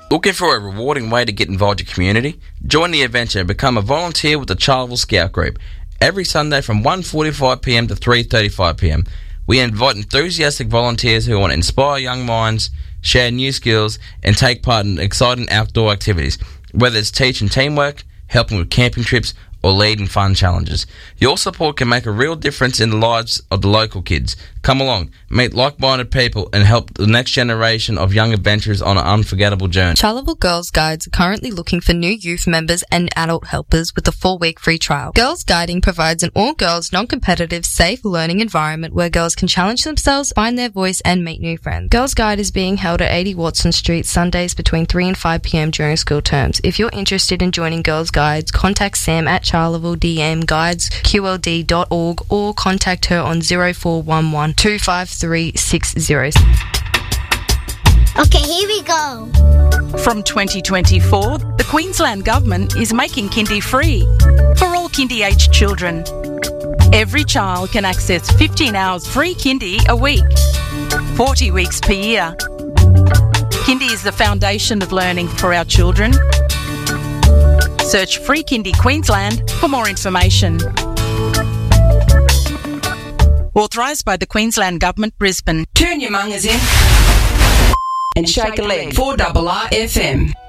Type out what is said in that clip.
Looking for a rewarding way to get involved in your community? Join the adventure and become a volunteer with the Charleville Scout Group. Every Sunday from 1:45pm to 3:35pm, we invite enthusiastic volunteers who want to inspire young minds, share new skills, and take part in exciting outdoor activities, whether it's teaching teamwork, helping with camping trips, or leading fun challenges. Your support can make a real difference in the lives of the local kids. Come along, meet like-minded people, and help the next generation of young adventurers on an unforgettable journey. Charleville Girls Guides are currently looking for new youth members and adult helpers with a 4-week free trial. Girls Guiding provides an all-girls, non-competitive, safe learning environment where girls can challenge themselves, find their voice, and meet new friends. Girls Guide is being held at 80 Watson Street, Sundays between 3 and 5 p.m. during school terms. If you're interested in joining Girls Guides, contact Sam at Charleville DM guidesqld.org or contact her on 0411 253 606. Okay, here we go. From 2024, the Queensland Government is making kindy free for all kindy-aged children. Every child can access 15 hours free kindy a week, 40 weeks per year. Kindy is the foundation of learning for our children. Search Free Kindy Queensland for more information. Authorised by the Queensland Government, Brisbane. Turn your mungers in and shake a leg. 4RR FM.